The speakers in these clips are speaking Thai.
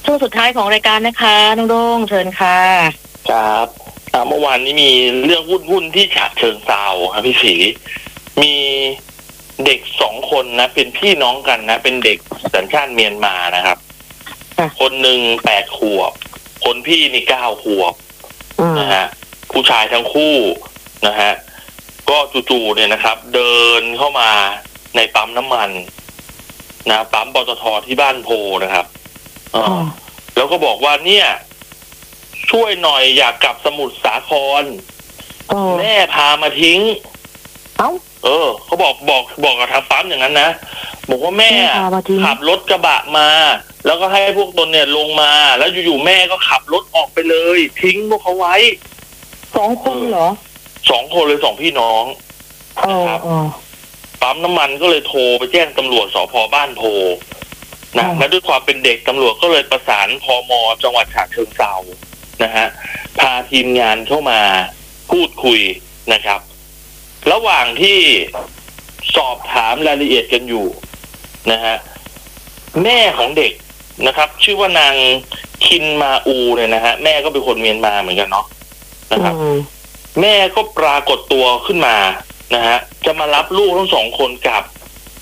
ช่วงสุดท้ายของรายการนะคะน้องโด่งเชิญค่ะครับเมื่อวานนี้มีเรื่องวุ่นที่ฉะเชิงเทราครับพี่ศรีมีเด็ก2 คนนะเป็นพี่น้องกันนะเป็นเด็กสัญชาติเมียนมานะครับคนหนึ่ง8 ขวบคนพี่นี่9 ขวบนะฮะผู้ชายทั้งคู่นะฮะก็จู่ๆเนี่ยนะครับเดินเข้ามาในปั๊มน้ำมันนะปั๊มปตท.ที่บ้านโพนะครับแล้วก็บอกว่าเนี่ยช่วยหน่อยอยากกลับสมุทรสาครแม่พามาทิ้งเขาบอกกับทางปั๊มอย่างนั้นนะบอกว่าแม่ขับรถกระบะมาแล้วก็ให้พวกตนเนี่ยลงมาแล้วอยู่ๆแม่ก็ขับรถออกไปเลยทิ้งพวกเขาไว้ 2 คนเหรอ 2 คนเลย2 พี่น้องครับปั๊มน้ำมันก็เลยโทรไปแจ้งตำรวจสภ.บ้านโพนะและด้วยความเป็นเด็กตำรวจก็เลยประสานพม.จังหวัดฉะเชิงเทรานะฮะพาทีมงานเข้ามาพูดคุยนะครับระหว่างที่สอบถามรายละเอียดกันอยู่นะฮะแม่ของเด็กนะครับชื่อว่านางคินมาอูเนี่ยนะฮะแม่ก็เป็นคนเมียนมาเหมือนกันเนาะนะครับแม่ก็ปรากฏตัวขึ้นมานะฮะจะมารับลูกทั้ง2 คนกลับ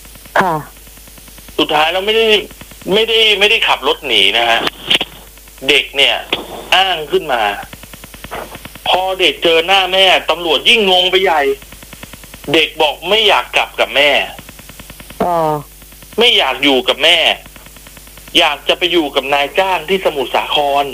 สุดท้ายแล้วไม่ได้ขับรถหนีนะฮะเด็กเนี่ยอ้างขึ้นมาพอเด็กเจอหน้าแม่ตำรวจยิ่งงงไปใหญ่เด็กบอกไม่อยากกลับกับแม่ไม่อยากอยู่กับแม่อยากจะไปอยู่กับนายจ้างที่สมุทรสาคร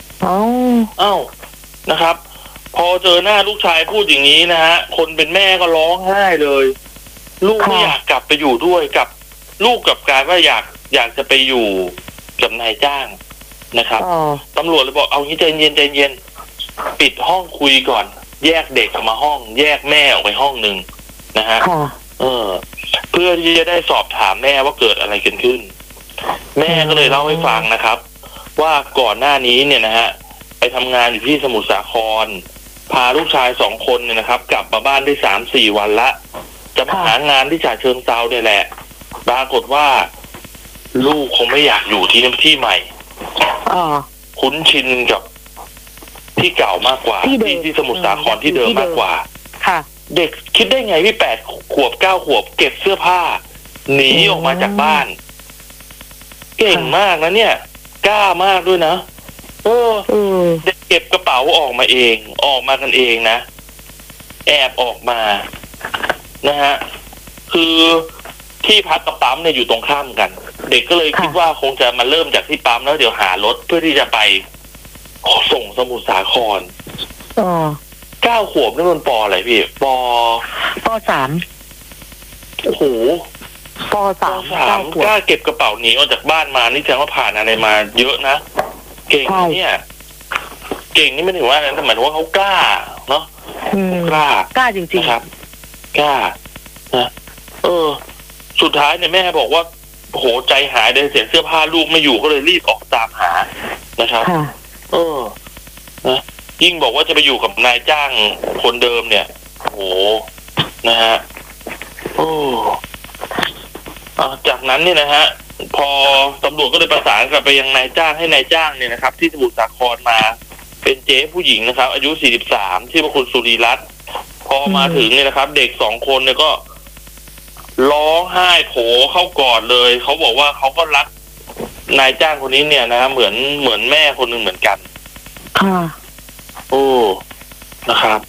นะครับพอเจอหน้าลูกชายพูดอย่างนี้นะฮะคนเป็นแม่ก็ร้องไห้เลยลูกไม่อยากกลับไปอยู่ด้วยกับลูกกับการว่าอยากจะไปอยู่กับนายจ้างนะครับตำรวจเลยบอกเอางี้ใจเย็นปิดห้องคุยก่อนแยกเด็กออกมาห้องแยกแม่ออกไปห้องนึงนะฮะเพื่อที่จะได้สอบถามแม่ว่าเกิดอะไรกันขึ้นแม่ก็เลยเล่าให้ฟังนะครับว่าก่อนหน้านี้เนี่ยนะฮะไปทำงานอยู่ที่สมุทรสาครพาลูกชาย2 คนเนี่ยนะครับกลับมาบ้านได้3-4 วันละจะมาหางานที่ฉะเชิงเทราเนี่ยแหละปรากฏว่าลูกคงไม่อยากอยู่ที่ใหม่คุ้นชินกับที่เก่ามากกว่าที่สมุทรสาครที่เดิมมากกว่าเด็กคิดได้ไงพี่8 ขวบ 9 ขวบเก็บเสื้อผ้าหนีออกมาจากบ้านเก่งมากนะเนี่ยกล้ามากด้วยนะเด็กเก็บกระเป๋าออกมาเองออกมากันเองนะแอบออกมานะฮะคือที่พักกับปั๊มเนี่ยอยู่ตรงข้ามกันเด็กก็เลยคิดว่าคงจะมาเริ่มจากที่ปั๊มแล้วเดี๋ยวหารถเพื่อที่จะไปส่งสมุทรสาคร9 ขวบนี่มันป.อะไรพี่ป.3 โอ้โหป.3 กล้าเก็บกระเป๋าหนีออกจากบ้านมานี่แสดงว่าผ่านอะไรมาเยอะนะเก่งเนี่ยเก่งนี่ไม่ถึงว่าแต่หมายถึงว่าเขากล้าเนาะกล้าจริงๆครับกล้านะสุดท้ายเนี่ยแม่บอกว่าโหใจหายเลยเสียเสื้อผ้าลูกไม่อยู่ก็เลยรีบออกตามหานะครับนะยิ่งบอกว่าจะไปอยู่กับนายจ้างคนเดิมเนี่ยโหนะฮะจากนั้นเนี่ยนะฮะพอตำรวจก็เลยประสานกลับไปยังนายจ้างให้นายจ้างเนี่ยนะครับที่สมุทรสาครมาเป็นเจ๊ผู้หญิงนะครับอายุ43ชื่อว่าคุณสุรีรัตน์พอมาถึงเนี่ยนะครับเด็ก2 คนเนี่ยก็ร้องไห้โผเข้ากอดเลยเขาบอกว่าเขาก็รักนายจ้างคนนี้เนี่ยนะเหมือนแม่คนหนึ่งเหมือนกันนะครับ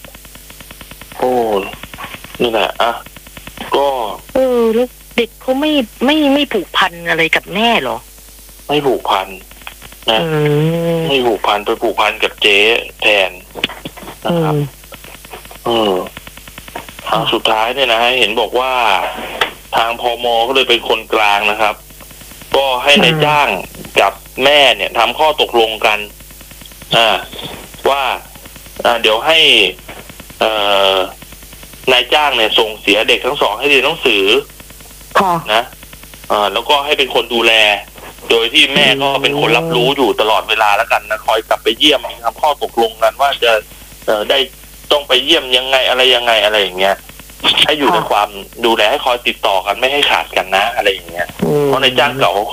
นี่แหละก็แล้วเด็กเขาไม่ผูกพันอะไรกับแม่หรอไม่ผูกพันนะไม่ผูกพันไปผูกพันกับเจ๊แทนนะครับสุดท้ายเนี่ยนะเห็นบอกว่าทางพม.ก็เลยเป็นคนกลางนะครับก็ให้นายจ้างกับแม่เนี่ยทำข้อตกลงกันว่าเดี๋ยวให้นายจ้างเนี่ยส่งเสียเด็กทั้ง2ให้เรียนหนังสือนะแล้วก็ให้เป็นคนดูแลโดยที่แม่ก็เป็นคนรับรู้อยู่ตลอดเวลาแล้วกันนะคอยกลับไปเยี่ยมทำข้อตกลงกันว่าจะได้ต้องไปเยี่ยมยังไงอะไรอย่างเงี้ยให้อยู่ในความดูแลให้คอยติดต่อกันไม่ให้ขาดกันนะอะไรอย่างเงี้ยเพราะนายจ้างเก่า